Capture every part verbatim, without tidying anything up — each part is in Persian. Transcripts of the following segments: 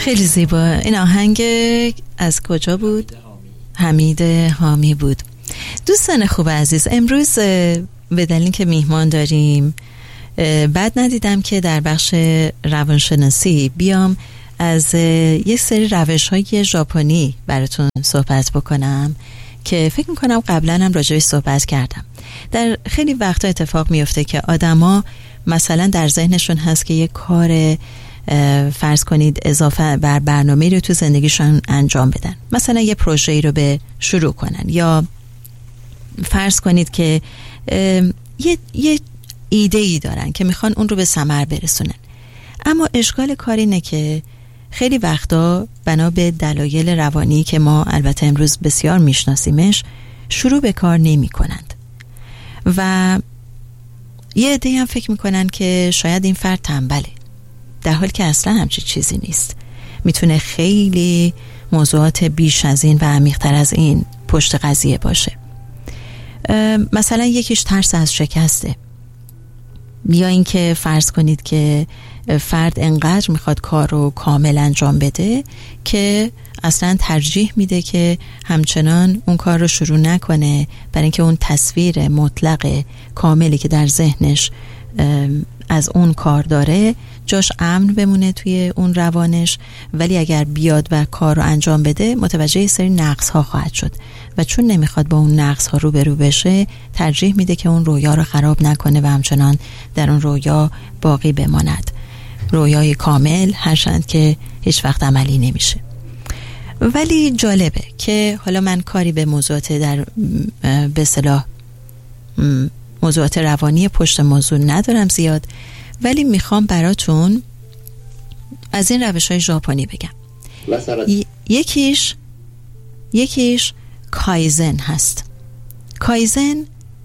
خیلی زیبا. این آهنگ از کجا بود؟ حمید حامی بود. دوستان خوب عزیز، امروز به دلیل که میهمان داریم بعد ندیدم که در بخش روانشناسی بیام از یک سری روش‌های ژاپنی براتون صحبت بکنم که فکر میکنم قبلا هم راجعش صحبت کردم. در خیلی وقتا اتفاق میفته که آدما مثلا در ذهنشون هست که یک کار فرض کنید اضافه بر برنامه‌ای رو تو زندگیشون انجام بدن، مثلا یه پروژه‌ای رو به شروع کنن، یا فرض کنید که یه یه ایده‌ای دارن که میخوان اون رو به ثمر برسونن. اما اشکال کار اینه که خیلی وقتا بنا به دلایل روانی که ما البته امروز بسیار میشناسیمش شروع به کار نمی کنند و یه عده‌ای هم فکر میکنن که شاید این فرد تنبله، در حالی که اصلا همچین چیزی نیست. میتونه خیلی موضوعات بیش از این و عمیق‌تر از این پشت قضیه باشه. مثلا یکیش ترس از شکسته، یا اینکه فرض کنید که فرد انقدر میخواد کار رو کامل انجام بده که اصلا ترجیح میده که همچنان اون کار رو شروع نکنه، برای اینکه اون تصویر مطلق کاملی که در ذهنش از اون کار داره جاش امن بمونه توی اون روانش، ولی اگر بیاد و کار رو انجام بده متوجه یه سری نقص ها خواهد شد و چون نمیخواد با اون نقص ها روبرو بشه ترجیح میده که اون رویا رو خراب نکنه و همچنان در اون رویا باقی بماند. رویای کامل هرچند که هیچ وقت عملی نمیشه. ولی جالبه که حالا من کاری به موضوعات در به اصطلاح موضوعات روانی پشت موضوع ندارم زیاد، ولی میخوام براتون از این روش‌های ژاپنی بگم. ی- یکیش یکیش کایزن هست. کایزن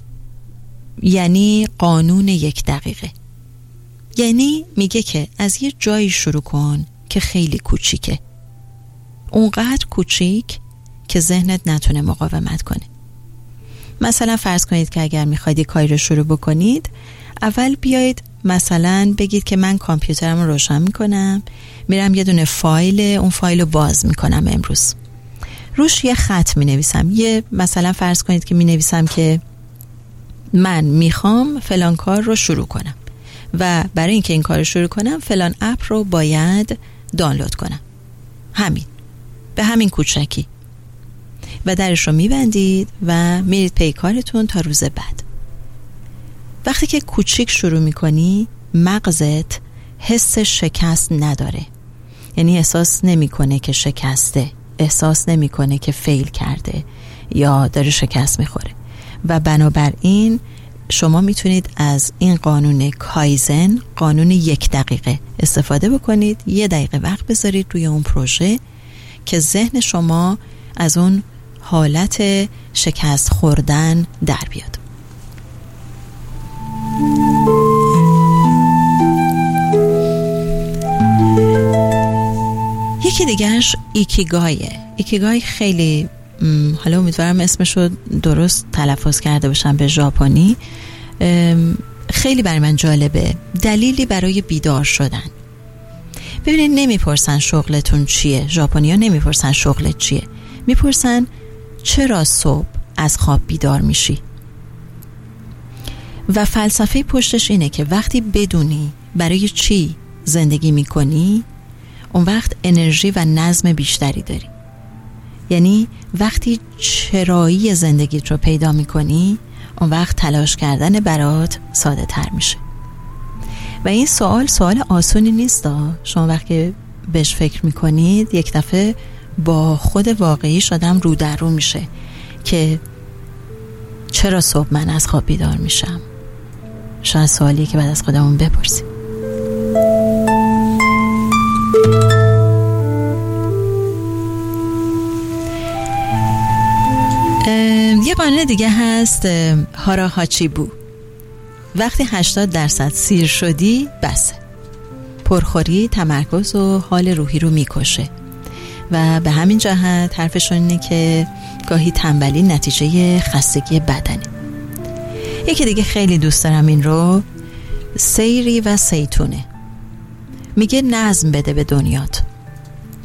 یعنی قانون یک دقیقه. یعنی میگه که از یه جایی شروع کن که خیلی کوچیکه، اونقدر کوچیک که ذهنت نتونه مقاومت کنه. مثلا فرض کنید که اگر میخواید یک کاری رو شروع بکنید، اول بیایید مثلا بگید که من کامپیوترم رو روشن میکنم، میرم یه دونه فایل، اون فایل رو باز میکنم امروز، روش یه خط مینویسم، یه مثلا فرض کنید که مینویسم که من میخوام فلان کار رو شروع کنم و برای اینکه این کار رو شروع کنم فلان اپ رو باید دانلود کنم. همین، به همین کوچکی، و درش رو میبندید و میرید پی کارتون تا روز بعد. وقتی که کوچیک شروع میکنی مغزت حس شکست نداره، یعنی احساس نمیکنه که شکسته، احساس نمیکنه که فیل کرده یا داره شکست میخوره و بنابراین شما میتونید از این قانون کایزن، قانون یک دقیقه استفاده بکنید. یه دقیقه وقت بذارید روی اون پروژه که ذهن شما از اون حالت شکست خوردن در بیاد. یکی دیگهش ایکیگایه. ایکیگای خیلی حالا امیدوارم اسمشو درست تلفظ کرده باشم به ژاپنی، خیلی برای من جالبه. دلیلی برای بیدار شدن. ببینید نمیپرسن شغلتون چیه، ژاپنی‌ها نمیپرسن شغلت چیه، میپرسن چرا صبح از خواب بیدار میشی. و فلسفه پشتش اینه که وقتی بدونی برای چی زندگی میکنی، اون وقت انرژی و نظم بیشتری داری. یعنی وقتی چرایی زندگیت رو پیدا میکنی، اون وقت تلاش کردن برات ساده تر میشه. و این سوال سوال آسونی نیست. شما وقتی بهش فکر میکنید یک دفعه با خود واقعیش آدم رو در رو میشه که چرا صبح من از خواب بیدار میشم. شاید سوالیه که بعد از خودمون بپرسیم. یه قانون دیگه هست، هارا هاچیبو. وقتی هشتاد درصد سیر شدی بس. پرخوری تمرکز و حال روحی رو میکشه و به همین جهت حرفشون اینه که گاهی تنبلی نتیجه خستگی بدنه. یکی دیگه خیلی دوست دارم این رو، سیری و سیتونه. میگه نظم بده به دنیات.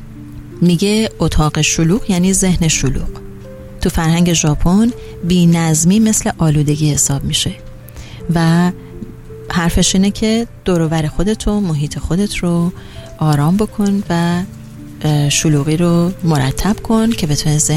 میگه اتاق شلوغ یعنی ذهن شلوغ. تو فرهنگ ژاپن بی نظمی مثل آلودگی حساب میشه و حرفش اینه که دور و بر خودت و محیط خودت رو آرام بکن و شلوغی رو مرتب کن که بتونه ذهن